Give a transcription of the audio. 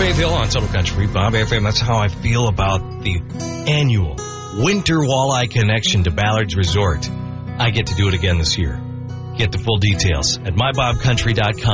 Faith Hill on Total Country, Bob FM. That's how I feel about the annual Winter Walleye Connection to Ballard's Resort. I get to do it again this year. Get the full details at mybobcountry.com.